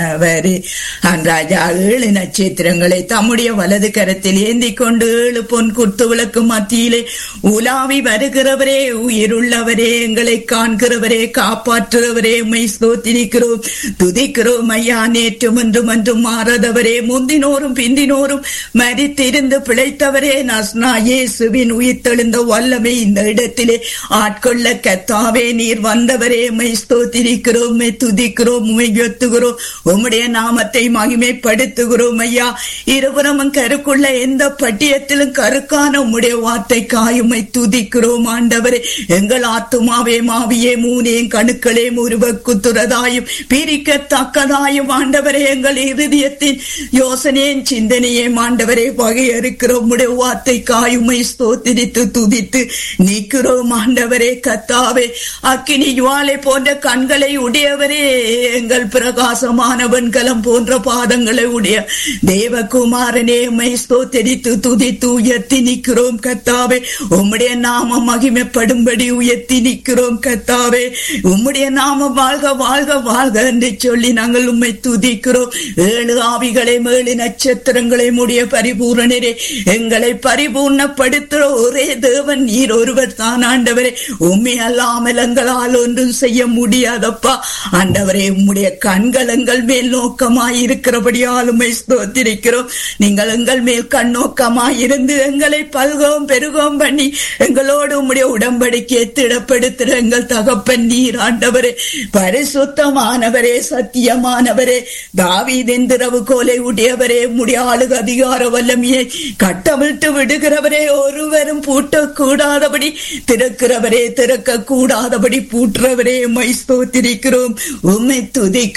அவரே ராஜா 7 நட்சத்திரங்களை தம்முடைய வலது கரத்தில் ஏந்தி கொண்டு 7 பொன் குத்து விளக்கு மத்தியிலே உலாவி வருகிறவரே, உயிருள்ளவரே, எங்களை காண்கிறவரே, காப்பாற்றுகிறவரே, உம்மை ஸ்தோத்திரிக்கிறோம், துதிக்கிறோம் ஐயா. நேற்றும் என்றும் என்றும் மாறாதவரே, முந்தினோரும் பிந்தினோரும் மரித்திருந்து பிழைத்தவரே, நஸ்னா இயேசுவின் உயிர்த்தெழுந்த வல்லமை இந்த இடத்திலே ஆட்கொள்ள கர்த்தாவே நீர் வந்தவரே, உம்மை ஸ்தோத்திரிக்கிறோம், உம்மை துதிக்கிறோம், உம்மை உயர்த்துகிறோம், உம்முடைய நாமத்தை மகிமைப்படுத்துகிறோம் ஐயா. இருபுறமும் கருக்குள்ள எந்த பட்டியத்திலும் கருக்கான உம்முடைய வார்த்தை காயுமை துதிக்கிறோம் ஆண்டவரே. எங்கள் ஆத்துமாவே மாவியே மூனேன் கணுக்களே முருவக்குத்துறதாயும் பிரிக்கத்தக்கதாயும் ஆண்டவரே, எங்கள் இருதயத்தின் யோசனையின் சிந்தனையே ஆண்டவரே வகையறுக்கிற உம்முடைய வார்த்தை காயுமை ஸ்தோத்திரித்து துதித்து நீக்கிறோம் ஆண்டவரே. கர்த்தாவே, அக்கினி ஜுவாலை போன்ற கண்களை உடையவரே, எங்கள் பிரகாசமான வெண்கலம் போன்ற பாதங்களை உடைய தேவகுமாரனே, உம்மை ஸ்தோத்திரித்து துதித்து உயர்த்தி நிற்கிறோம் கர்த்தாவே. உம்முடைய நாமம் மகிமைப்படும்படி உயர்த்தி நிற்கிறோம் கர்த்தாவே. உம்முடைய நாமம் வாழ்க வாழ்க வாழ்க என்று சொல்லி நாங்கள் உம்மை துதிக்கிறோம். 7 ஆவிகளை 7 நட்சத்திரங்களை உடைய பரிபூரணரே, எங்களை பரிபூர்ணப்படுத்துகிற ஒரே தேவன் நீர் ஒருவர் தான் ஆண்டவரே. உம்மை அல்லாமல் எங்களால் ஒன்றும் செய்ய முடியாதப்பா ஆண்டவரே. உம்முடைய கண்கள் எங்கள் மேல் நோக்கமாய் இருக்கிறபடியால் உம்மை ஸ்தோத்திரிக்கிறோம். நீங்கள் எங்கள் மேல் கண்ணோக்கமாய் இருந்து எங்களை பல்கவும் பெருகவும் பண்ணி எங்களோடு உம்முடைய உடன்படிக்கையை திடப்படுத்துற எங்கள் தகப்பன் நீர் ஆண்டவரே. பரிசுத்தமானவரே, சத்தியமானவரே, தாவீதின் திறவுகோலை உடையவரே, உம்முடைய ஆளுக அதிகார வல்லமையை கட்டவிழ்த்து விடுகிறவரே, ஒருவரும் பூட்டக்கூடாதபடி திறக்கிறவரே, திறக்க கூடாதபடி பூட்டுறவரே, உம்மை ஸ்தோத்திரிக்கிறோம், உம்மை துதிக்கிறோம்.